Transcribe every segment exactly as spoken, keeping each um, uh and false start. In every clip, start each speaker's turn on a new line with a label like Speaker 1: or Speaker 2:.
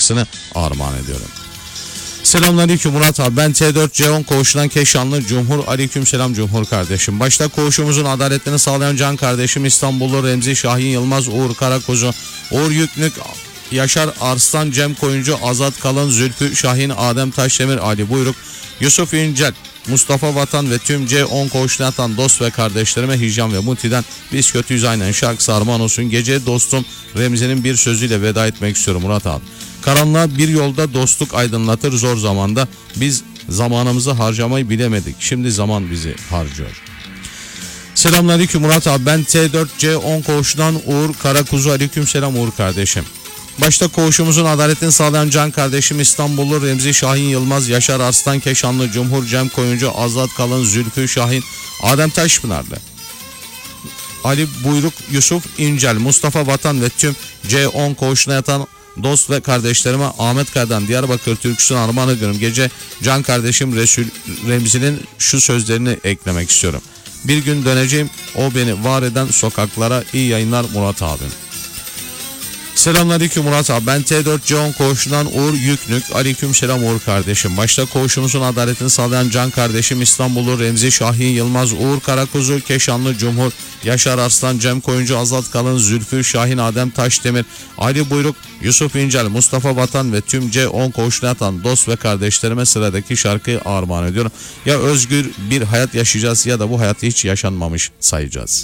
Speaker 1: kardeşlerine armağan ediyorum. Selamünaleyküm Murat abi. Ben T dört C on koğuşundan Keşanlı Cumhur. Aleykümselam Cumhur kardeşim. Başta koğuşumuzun adaletini sağlayan can kardeşim İstanbullu Remzi Şahin Yılmaz, Uğur Karakuzu, Uğur Yüknük, Yaşar Arslan, Cem Koyuncu, Azat Kalın, Zülfü Şahin, Adem Taşdemir, Ali Buyruk, Yusuf İncel, Mustafa Vatan ve tüm C on koğuşuna yatan dost ve kardeşlerime Hicam ve Muti'den Biz Kötüyüz Aynen şarkısı armağan olsun. Gece dostum Remzi'nin bir sözüyle veda etmek istiyorum Murat abi. Karanlığa bir yolda dostluk aydınlatır zor zamanda. Biz zamanımızı harcamayı bilemedik. Şimdi zaman bizi harcıyor. Selamünaleyküm Murat abi. Ben T dört C on koğuşundan Uğur Karakuzu. Aleykümselam Uğur kardeşim. Başta koğuşumuzun adaletini sağlayan can kardeşim İstanbullu Remzi Şahin Yılmaz, Yaşar Arslan Keşanlı, Cumhur, Cem Koyuncu, Azat Kalın, Zülfü Şahin, Adem Taşpınarlı, Ali Buyruk, Yusuf İncel, Mustafa Vatan ve tüm C on koğuşuna yatan dost ve kardeşlerime Ahmet Kaya'dan Diyarbakır türküsünü armağan ediyorum. Gece can kardeşim Resul Remzi'nin şu sözlerini eklemek istiyorum. Bir gün döneceğim, o beni var eden sokaklara. İyi yayınlar Murat abim. Selamünaleyküm Murat abi. Ben T dört C on koğuşundan Uğur Yüknük. Aleykümselam Uğur kardeşim. Başta koğuşumuzun adaletini sağlayan can kardeşim İstanbullu Remzi Şahin Yılmaz, Uğur Karakuzu, Keşanlı Cumhur, Yaşar Arslan, Cem Koyuncu, Azat Kalın, Zülfü Şahin, Adem Taşdemir, Ali Buyruk, Yusuf İncel, Mustafa Vatan ve tüm C on koğuşuna yatan dost ve kardeşlerime sıradaki şarkıyı armağan ediyorum. Ya özgür bir hayat yaşayacağız ya da bu hayatı hiç yaşanmamış sayacağız.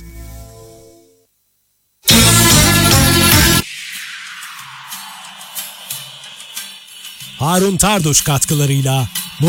Speaker 2: Harun Tardoş katkılarıyla